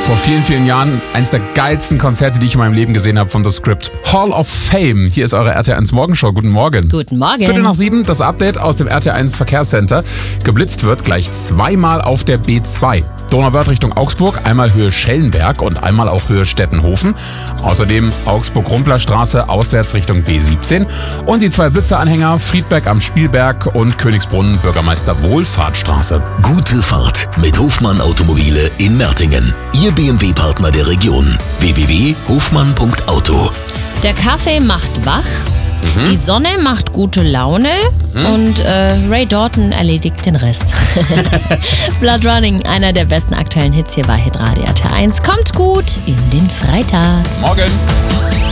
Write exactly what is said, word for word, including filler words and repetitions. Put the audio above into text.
Vor vielen, vielen Jahren eines der geilsten Konzerte, die ich in meinem Leben gesehen habe von The Script. Hall of Fame. Hier ist eure R T eins Morgenshow. Guten Morgen. Guten Morgen. Viertel nach sieben, das Update aus dem R T eins Verkehrscenter. Geblitzt wird gleich zweimal auf der B zwei. Donauwörth Richtung Augsburg, einmal Höhe Schellenberg und einmal auch Höhe Stettenhofen. Außerdem Augsburg-Rumpler-Straße auswärts Richtung B siebzehn. Und die zwei Blitzeranhänger Friedberg am Spielberg und Königsbrunn Bürgermeister Wohlfahrtstraße. Gute Fahrt mit Hofmann Automobile in Mertingen. Ihr B M W-Partner der Region. w w w punkt hofmann punkt auto. Der Kaffee macht wach, mhm. die Sonne macht gute Laune mhm. und äh, Ray Dalton erledigt den Rest. Blood Running, einer der besten aktuellen Hits hier bei Hitradio R T eins. Kommt gut in den Freitag. Morgen.